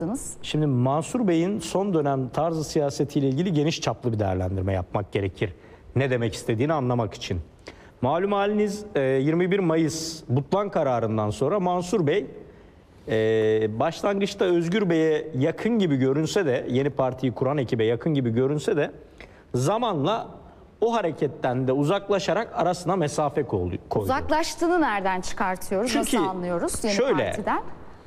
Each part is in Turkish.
Şimdi Mansur Bey'in son dönem tarzı siyasetiyle ilgili geniş çaplı bir değerlendirme yapmak gerekir. Ne demek istediğini anlamak için. Malum haliniz 21 Mayıs Butlan kararından sonra Mansur Bey başlangıçta Özgür Bey'e yakın gibi görünse de, yeni partiyi kuran ekibe yakın gibi görünse de zamanla o hareketten de uzaklaşarak arasına mesafe koydu. Uzaklaştığını nereden çıkartıyoruz? Çünkü nasıl anlıyoruz yeni şöyle, partiden?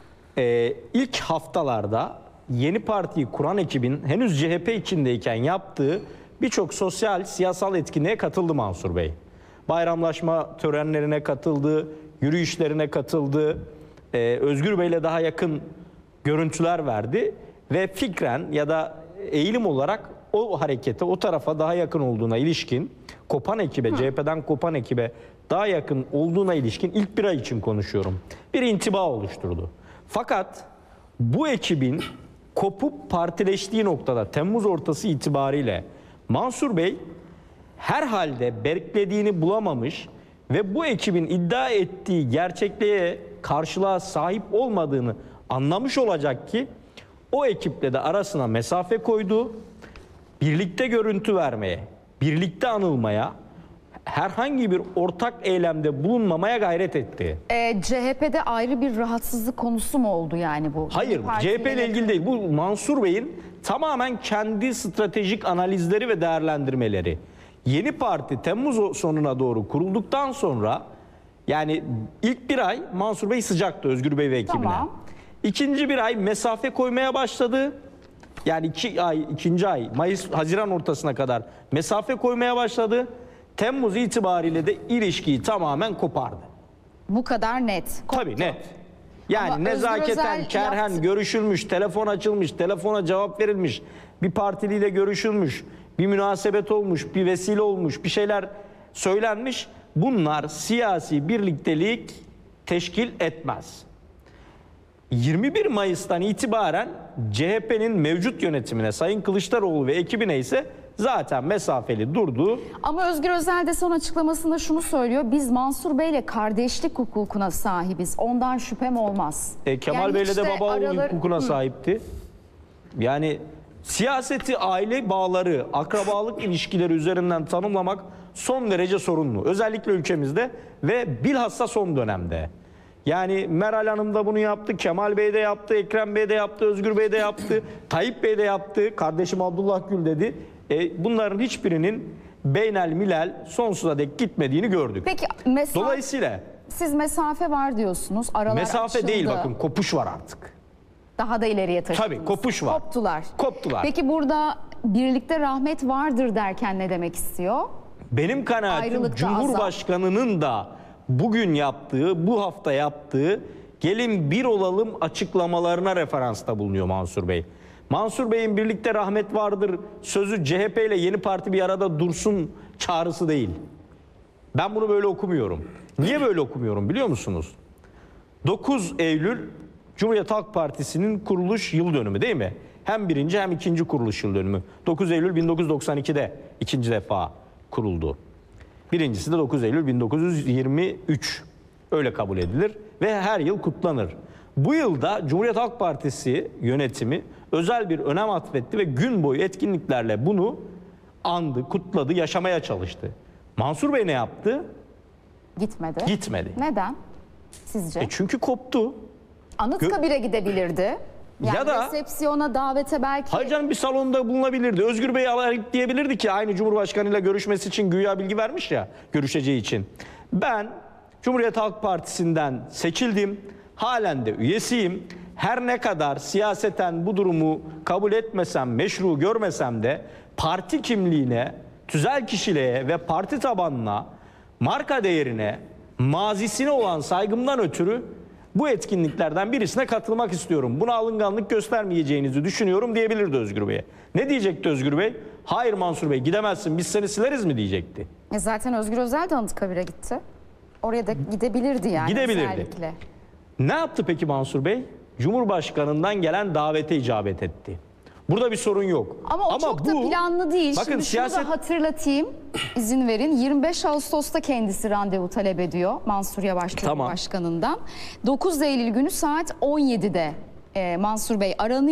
İlk haftalarda yeni partiyi kuran ekibin henüz CHP içindeyken yaptığı birçok sosyal, siyasal etkinliğe katıldı Mansur Bey. Bayramlaşma törenlerine katıldı, yürüyüşlerine katıldı, Özgür Bey'le daha yakın görüntüler verdi ve fikren ya da eğilim olarak o harekete, o tarafa daha yakın olduğuna ilişkin, kopan ekibe, CHP'den kopan ekibe daha yakın olduğuna ilişkin ilk bir ay için konuşuyorum, bir intiba oluşturdu. Fakat bu ekibin kopup partileştiği noktada Temmuz ortası itibariyle Mansur Bey herhalde beklediğini bulamamış ve bu ekibin iddia ettiği gerçekliğe, karşılığa sahip olmadığını anlamış olacak ki o ekiple de arasına mesafe koydu. Birlikte görüntü vermeye, birlikte anılmaya, herhangi bir ortak eylemde bulunmamaya gayret etti. CHP'de ayrı bir rahatsızlık konusu mu oldu yani bu? Hayır, CHP ile ilgili değil. Bu Mansur Bey'in tamamen kendi stratejik analizleri ve değerlendirmeleri. Yeni parti Temmuz sonuna doğru kurulduktan sonra, yani ilk bir ay Mansur Bey sıcaktı Özgür Bey ve ekibine. Tamam. İkinci bir ay mesafe koymaya başladı. Yani ikinci ay Mayıs-Haziran ortasına kadar mesafe koymaya başladı. Temmuz itibariyle de ilişkiyi tamamen kopardı. Bu kadar net. Tabii net. Yani Ama nezaketen, kerhen görüşülmüş, telefon açılmış, telefona cevap verilmiş, bir partiliyle görüşülmüş, bir münasebet olmuş, bir vesile olmuş, bir şeyler söylenmiş. Bunlar siyasi birliktelik teşkil etmez. 21 Mayıs'tan itibaren CHP'nin mevcut yönetimine, Sayın Kılıçdaroğlu ve ekibine ise zaten mesafeli durdu. Ama Özgür Özel de son açıklamasında şunu söylüyor. Biz Mansur Bey'le kardeşlik hukukuna sahibiz. Ondan şüphem olmaz. Kemal yani Bey'le de baba oğul hukukuna sahipti. Yani siyaseti, aile bağları, akrabalık ilişkileri üzerinden tanımlamak son derece sorunlu. Özellikle ülkemizde ve bilhassa son dönemde. Yani Meral Hanım da bunu yaptı, Kemal Bey de yaptı, Ekrem Bey de yaptı, Özgür Bey de yaptı, Tayyip Bey de yaptı, kardeşim Abdullah Gül dedi. Bunların hiçbirinin beynel milel sonsuza dek gitmediğini gördük. Peki dolayısıyla siz mesafe var diyorsunuz, aralar mesafe açıldı. Değil, bakın kopuş var artık. Daha da ileriye taşıdınız. Tabii kopuş var. Koptular. Peki burada birlikte rahmet vardır derken ne demek istiyor? Benim kanaatim Cumhurbaşkanı'nın da bugün yaptığı, bu hafta yaptığı gelin bir olalım açıklamalarına referansta bulunuyor Mansur Bey. Mansur Bey'in birlikte rahmet vardır sözü CHP ile yeni parti bir arada dursun çağrısı değil. Ben bunu böyle okumuyorum. Niye böyle okumuyorum biliyor musunuz? 9 Eylül Cumhuriyet Halk Partisi'nin kuruluş yıl dönümü değil mi? Hem birinci hem ikinci kuruluş yıl dönümü. 9 Eylül 1992'de ikinci defa kuruldu. Birincisi de 9 Eylül 1923. Öyle kabul edilir ve her yıl kutlanır. Bu yılda Cumhuriyet Halk Partisi yönetimi özel bir önem atfetti ve gün boyu etkinliklerle bunu andı, kutladı, yaşamaya çalıştı. Mansur Bey ne yaptı? Gitmedi. Neden sizce? Çünkü koptu. Anıtkabir'e gidebilirdi. Yani ya da resepsiyona, davete belki... Hayır canım, bir salonda bulunabilirdi. Özgür Bey alarak diyebilirdi ki aynı Cumhurbaşkanıyla görüşmesi için güya bilgi vermiş ya, görüşeceği için. Ben Cumhuriyet Halk Partisi'nden seçildim. Halen de üyesiyim. Her ne kadar siyaseten bu durumu kabul etmesem, meşru görmesem de parti kimliğine, tüzel kişiliğe ve parti tabanına, marka değerine, mazisine olan saygımdan ötürü bu etkinliklerden birisine katılmak istiyorum. Buna alınganlık göstermeyeceğinizi düşünüyorum diyebilirdi Özgür Bey'e. Ne diyecekti Özgür Bey? Hayır Mansur Bey, gidemezsin, biz seni sileriz mi diyecekti. Zaten Özgür Özel de Anıtkabir'e gitti. Oraya da gidebilirdi yani. Gidebilirdi. Özellikle. Ne yaptı peki Mansur Bey? Cumhurbaşkanından gelen davete icabet etti. Burada bir sorun yok. Ama o çok da planlı değil. Bakın, şimdi şunu da hatırlatayım, izin verin. 25 Ağustos'ta kendisi randevu talep ediyor Mansur Yavaş Cumhurbaşkanından. 9 Eylül günü saat 17'de Mansur Bey aranıyor.